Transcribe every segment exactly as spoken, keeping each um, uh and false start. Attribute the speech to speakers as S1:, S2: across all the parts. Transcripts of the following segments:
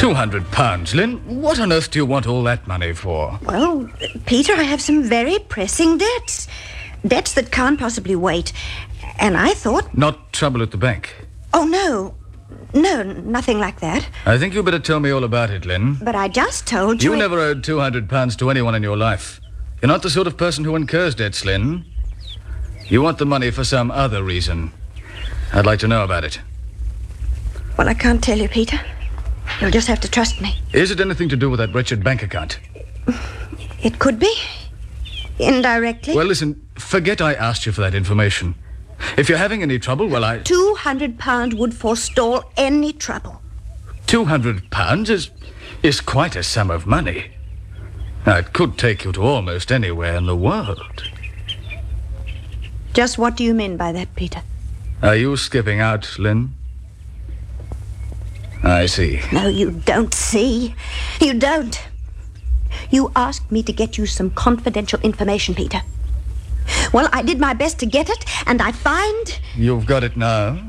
S1: Two hundred pounds, Lynn? What on earth do you want all that money for?
S2: Well, Peter, I have some very pressing debts. Debts that can't possibly wait. And I thought...
S1: Not trouble at the bank?
S2: Oh, no. No, nothing like that.
S1: I think you better tell me all about it, Lynn.
S2: But I just told you...
S1: You
S2: it...
S1: never owed two hundred pounds to anyone in your life. You're not the sort of person who incurs debts, Lynn. You want the money for some other reason. I'd like to know about it.
S2: Well, I can't tell you, Peter. You'll just have to trust me.
S1: Is it anything to do with that wretched bank account?
S2: It could be. Indirectly.
S1: Well, listen, forget I asked you for that information. If you're having any trouble, well, I...
S2: Two hundred pounds would forestall any trouble.
S1: Two hundred pounds is, is quite a sum of money. Now, it could take you to almost anywhere in the world.
S2: Just what do you mean by that, Peter?
S1: Are you skipping out, Lynn? I see.
S2: No, you don't see. You don't. You asked me to get you some confidential information, Peter. Well, I did my best to get it, and I find...
S1: You've got it now?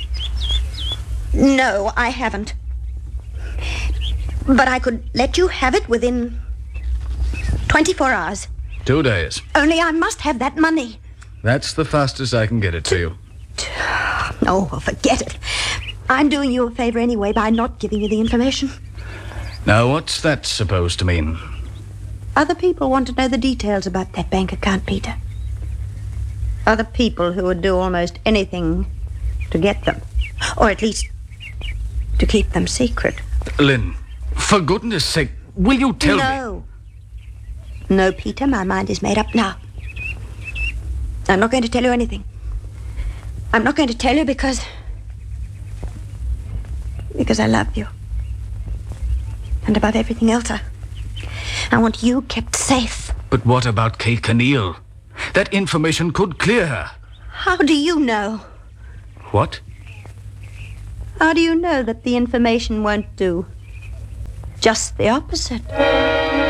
S2: No, I haven't. But I could let you have it within twenty-four hours.
S1: Two days.
S2: Only I must have that money.
S1: That's the fastest I can get it to you.
S2: Oh, well, forget it. I'm doing you a favor anyway by not giving you the information.
S1: Now, what's that supposed to mean?
S2: Other people want to know the details about that bank account, Peter. Other people who would do almost anything to get them. Or at least to keep them secret.
S1: Lynn, for goodness sake, will you tell me?
S2: No. No, Peter, my mind is made up now. I'm not going to tell you anything. I'm not going to tell you because... Because I love you. And above everything else, I... I want you kept safe.
S1: But what about Kate Kinneal? That information could clear her.
S2: How do you know?
S1: What?
S2: How do you know that the information won't do just the opposite?